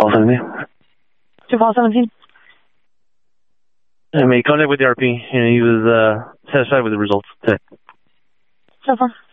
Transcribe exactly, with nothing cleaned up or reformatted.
Fall seventeen. two Fall seventeen. I made contact with the R P, and he was uh, satisfied with the results. So far.